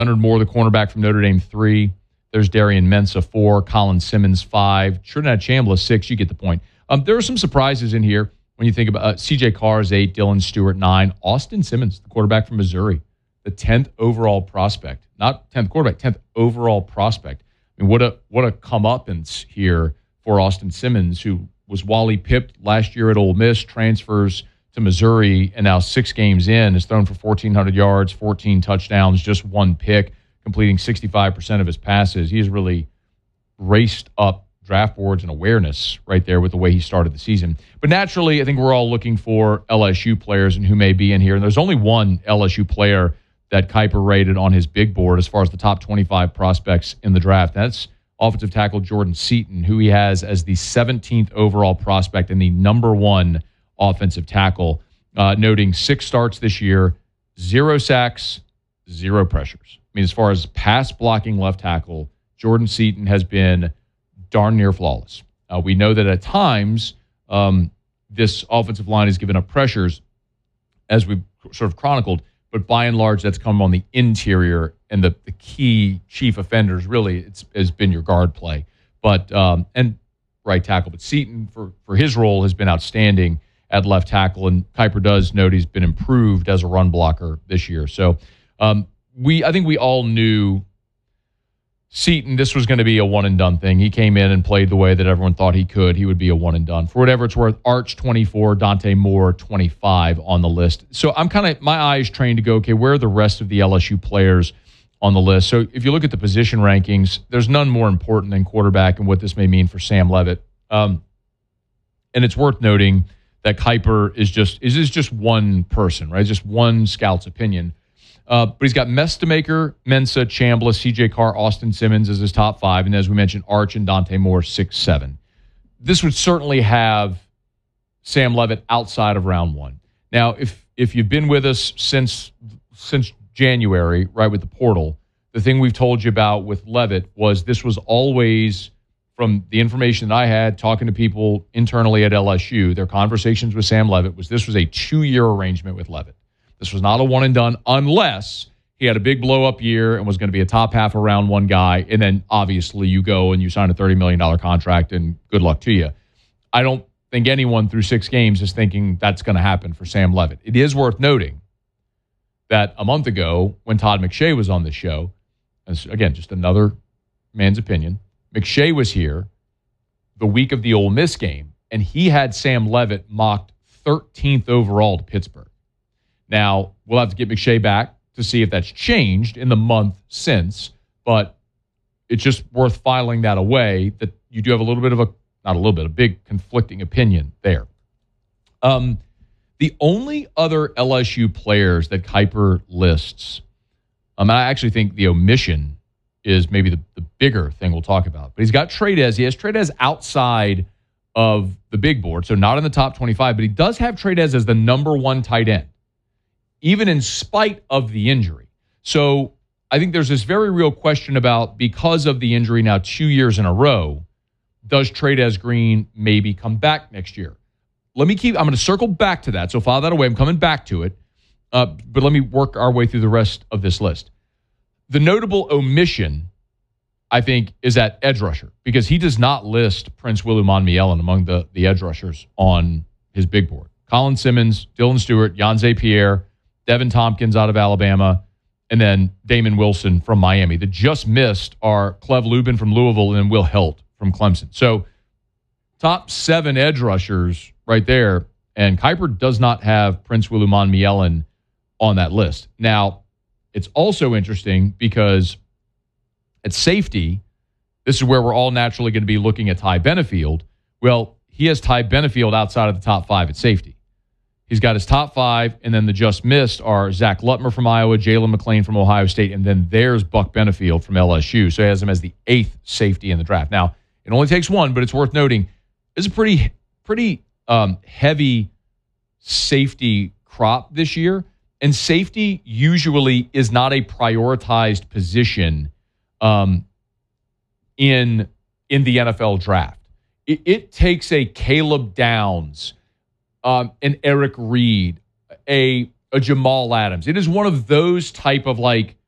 Leonard Moore, the cornerback from Notre Dame, 3. There's Darian Mensah, 4. Colin Simmons, 5. Trinidad Chambliss, 6. You get the point. There are some surprises in here when you think about C.J. Carr is 8, Dylan Stewart, 9. Austin Simmons, the quarterback from Missouri, the 10th overall prospect. Not 10th quarterback, 10th overall prospect. I mean, what a comeuppance here for Austin Simmons, who was Wally pipped last year at Ole Miss, transfers to Missouri, and now 6 games in, has thrown for 1,400 yards, 14 touchdowns, just 1 pick, completing 65% of his passes. He has really raced up draft boards and awareness right there with the way he started the season. But naturally, I think we're all looking for LSU players and who may be in here. And there's only one LSU player that Kiper rated on his big board as far as the top 25 prospects in the draft. That's offensive tackle Jordan Seaton, who he has as the 17th overall prospect and the number 1 offensive tackle, noting 6 starts this year, 0 sacks, 0 pressures. I mean, as far as pass blocking left tackle, Jordan Seaton has been darn near flawless. We know that at times this offensive line has given up pressures, as we've sort of chronicled, but by and large, that's come on the interior, and the key chief offenders really has been your guard play, but and right tackle. But Seaton, for his role, has been outstanding at left tackle, and Kiper does note he's been improved as a run blocker this year. So I think we all knew Seaton, this was going to be a one-and-done thing. He came in and played the way that everyone thought he could. He would be a one-and-done. For whatever it's worth, Arch, 24, Dante Moore, 25 on the list. So I'm kind of, my eye is trained to go, okay, where are the rest of the LSU players on the list? So if you look at the position rankings, there's none more important than quarterback and what this may mean for Sam Leavitt. And it's worth noting that Kiper is just one person, right? It's just one scout's opinion. But he's got Mestemaker, Mensah, Chambliss, C.J. Carr, Austin Simmons as his top 5. And as we mentioned, Arch and Dante Moore, 6, 7. This would certainly have Sam Leavitt outside of round 1. Now, if you've been with us since January, right, with the portal, the thing we've told you about with Leavitt was this was always, from the information that I had, talking to people internally at LSU, their conversations with Sam Leavitt this was a 2-year arrangement with Leavitt. This was not a one-and-done unless he had a big blow-up year and was going to be a top half of round 1 guy, and then obviously you go and you sign a $30 million contract, and good luck to you. I don't think anyone through 6 games is thinking that's going to happen for Sam Leavitt. It is worth noting that a month ago when Todd McShay was on the show, again, just another man's opinion, McShay was here the week of the Ole Miss game, and he had Sam Leavitt mocked 13th overall to Pittsburgh. Now, we'll have to get McShay back to see if that's changed in the month since, but it's just worth filing that away that you do have a little bit of a big conflicting opinion there. The only other LSU players that Kiper lists, I actually think the omission is maybe the bigger thing we'll talk about. But he's got Tradez. He has Tradez outside of the big board, so not in the top 25, but he does have Tradez as the number 1 tight end, even in spite of the injury. So I think there's this very real question about, because of the injury now 2 years in a row, does Tradez Green maybe come back next year? I'm going to circle back to that, so file that away. I'm coming back to it. But let me work our way through the rest of this list. The notable omission, I think, is at edge rusher, because he does not list Prince Willoughby-Mielen among the edge rushers on his big board. Colin Simmons, Dylan Stewart, Yanze Pierre, Devin Tompkins out of Alabama, and then Damon Wilson from Miami. The just missed are Clev Lubin from Louisville and then Will Helt from Clemson. So top 7 edge rushers right there, and Kiper does not have Prince Willoughby-Mielen on that list. Now, it's also interesting because at safety, this is where we're all naturally going to be looking at Ty Benefield. Well, he has Ty Benefield outside of the top 5 at safety. He's got his top 5, and then the just missed are Zach Lutmer from Iowa, Jalen McLean from Ohio State, and then there's Buck Benefield from LSU. So he has him as the 8th safety in the draft. Now, it only takes 1, but it's worth noting, it's a pretty heavy safety crop this year, and safety usually is not a prioritized position in the NFL draft. It takes a Caleb Downs, an Eric Reed, a Jamal Adams. It is one of those type of like